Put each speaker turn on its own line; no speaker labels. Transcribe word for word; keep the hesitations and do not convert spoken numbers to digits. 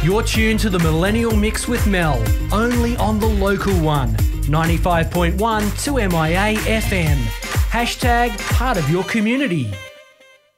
You're tuned to the Millennial Mix with Mel, only on the local one, ninety-five point one two M I A F M. Hashtag part of your community.